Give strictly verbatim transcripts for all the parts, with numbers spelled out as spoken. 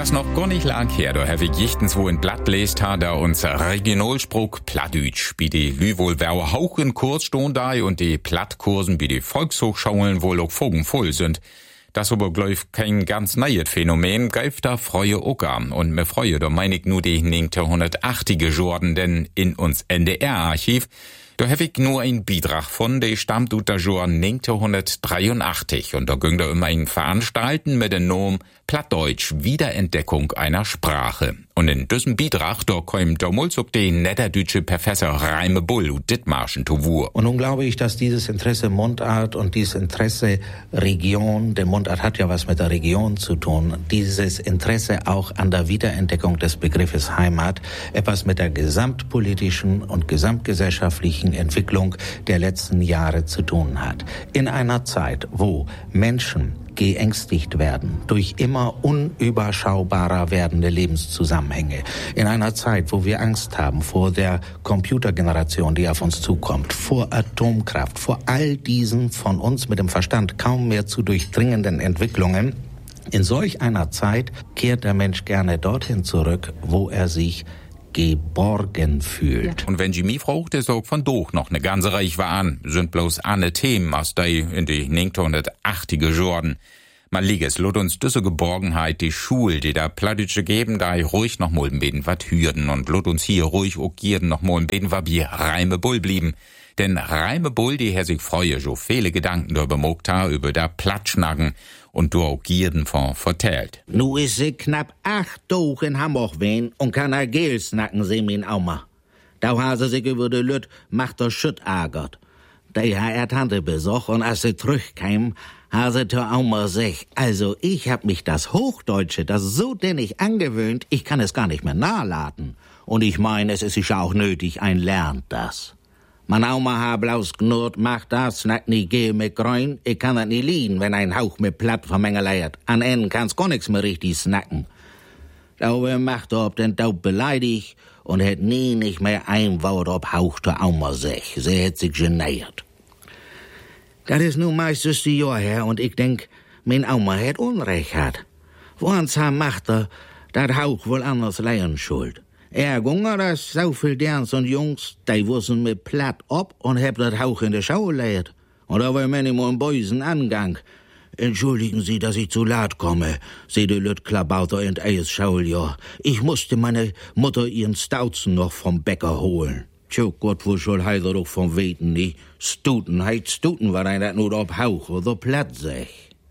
Das noch gar nicht lang her, da habe ich jichtens wo in Blatt lest ha, da unser Regionalspruch Plattdeutsch, wie die Lüwohlwauer Hauch in Kurs stehen da und die Plattkursen wie die Volkshochschulen wohl auch vogelvoll sind. Das aber, glaub ich, kein ganz neues Phänomen, greift da freue Ocker. Und mir freue, da mein ich nur die neunzehnhundertachtzige Jordan, denn in uns N D R-Archiv, da hab ich nur ein Beitrag von, der stammt ut der Jahr neunzehnhundertdreiundachtzig. Und da ging da immer ein Veranstalten mit dem Namen Plattdeutsch, Wiederentdeckung einer Sprache. Und in diesem Beitrag, da kam damals auch der niederdeutsche Professor Raime Bull und Dithmarschen zu Wur. Und nun glaube ich, dass dieses Interesse Mundart und dieses Interesse Region, denn Mundart hat ja was mit der Region zu tun, dieses Interesse auch an der Wiederentdeckung des Begriffes Heimat, etwas mit der gesamtpolitischen und gesamtgesellschaftlichen Entwicklung der letzten Jahre zu tun hat. In einer Zeit, wo Menschen geängstigt werden durch immer unüberschaubarer werdende Lebenszusammenhänge. In einer Zeit, wo wir Angst haben vor der Computergeneration, die auf uns zukommt, vor Atomkraft, vor all diesen von uns mit dem Verstand kaum mehr zu durchdringenden Entwicklungen. In solch einer Zeit kehrt der Mensch gerne dorthin zurück, wo er sich geborgen fühlt. Und wenn Jimmy fragt, ist auch von doch noch eine ganze Reihe war an, sind bloß eine Themen aus der in die neunzehnhundertachtziger Jordan. Man liegt es, lot uns diese Geborgenheit, die Schule, die da Plattdeutsche geben, da ich ruhig noch mal ein bisschen wat hürden und lot uns hier ruhig auch jeden noch mal ein bisschen wat wie Raime Bull blieben. Denn Raime Bull, die her sich freue, so viele Gedanken darüber mogt ha, über da Platschnacken und du auch jeden von vertellt. Nu is sie knapp acht Tage in Hamburg wen und kann er Gel snacken, sie min Auma. Da ha sie sich über de Lüt macht der Schütt ärgert. Da ha er Tante besucht und als sie zurückkäm, ha sie zur Auma sech, also ich hab mich das Hochdeutsche, das so dennig angewöhnt, ich kann es gar nicht mehr nachladen. Und ich meine, es ist sicher auch nötig, ein lernt das. Man Auma ha blaus knurrt, macht das, snackt nie geh mit Gräun. Ich kann das nie lieben, wenn ein Hauch mit Platt vermengeleiert. An Enden kann's gar nix mehr richtig snacken. Daube macht er ob den Daub beleidigt und hätt nie nicht mehr ein Wort ob Hauch der Auma sech. Sie hätt sich geniert. Das ist nun meistens die Jahr her und ich denk, mein Auma hätt Unrecht hat. Woans ha macht er, dat Hauch wohl anders leien schuld. Er gunger das so viel Derns und Jungs, die wussten mit Platt ob und hab das Hauch in der Schau leiert. Und da war mir nicht mal ein bösen Angang. Entschuldigen Sie, dass ich zu laut komme, sie de Lüt Klabauter in Eies Schauljahr. Ich musste meine Mutter ihren Stautzen noch vom Bäcker holen. Tjo, Gott, wo soll heider doch vom Weten nicht. Stuten, heit Stuten, war ein dat nur ob Hauch oder Platt sech.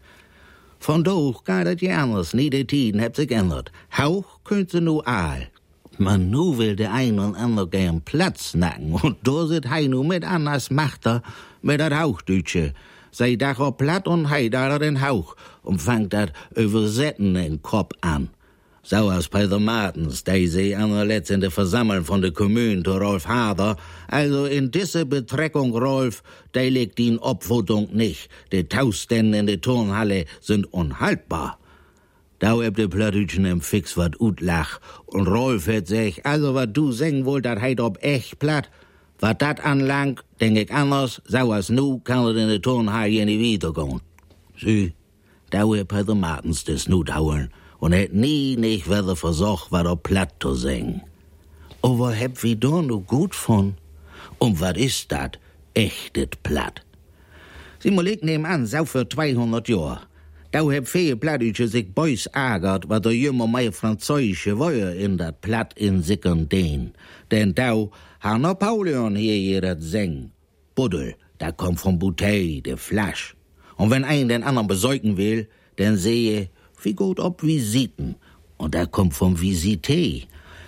Von doch geht das ja anders, nie die Tiden hab sich geändert. Hauch könnte nur Aal. Man nu will der ein und andere gern Platz nacken und da sit hei nu mit anders macht er mit dat Hauchdeutsche. Sei dach ob platt und hei da den Hauch und fangt dat Übersetzen in Kopf an. So als Peter Martens, der sie an der letzten Versammlung von der Kommune zu Rolf Hader, also in diese Betreckung Rolf, der legt ihn Obfutung nicht. Die Tausten in der Turnhalle sind unhaltbar. Da hab de Plattdütschen im Fix wat utlach. Und Rolf hat sich, also wat du singen wollt, dat heit ob echt platt. Wat dat anlangt, denk ich anders, so als nu kann er in de Turnhalle nie wiedergehen. Sie, da hab Peter Martens des nu dauern und hat nie nicht weiter versucht, wat ob platt zu singen. Aber hab wie da nu gut von. Und wat ist dat? Echtet platt. Sie mal leg nebenan, so für zweihundert Jahre. Da hab viele Plattdeutsche sich beus ärgert, wat der jümmer mei französische Wäuer in dat Platt in sickern den. Denn da ha Napoleon hier jedet seng. Buddel, da kommt vom Bouteille, de Flasch. Und wenn ein den anderen besäugen will, dann sehe, wie gut ob Visiten. Und da kommt vom Visité.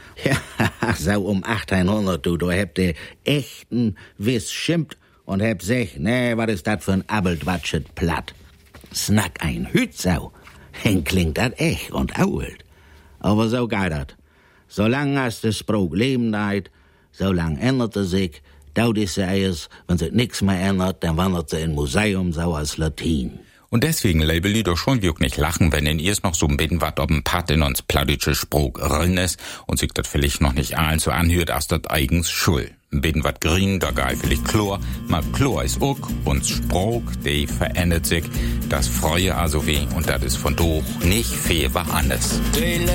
Ja, so um achtzehnhundert, du, da habt de echten Wiss schimpt und habt sech, nee, wat ist dat für ein Abeltwatschet Platt. Snack ein Hütsau, hen klingt dat echt und ault. Aber so geht dat. Solang as de Spruch leben deit, solang ändert er sich, daut is se eiers, wenn sich nix mehr ändert, dann wandert sie in Museum so als Latin. Und deswegen label ich doch schon wirklich nicht lachen, wenn in ihrs noch so ein bisschen wat ob ein Pat in uns plattdeutsche Spruch rin ist und sich das vielleicht noch nicht allen so anhört, als das eigens Schuld. Ein bisschen wat grün, da geil vielleicht Chlor, mal Chlor ist auch und Spruch, die verändert sich, das freue also weh und das ist von doch nicht viel war anders.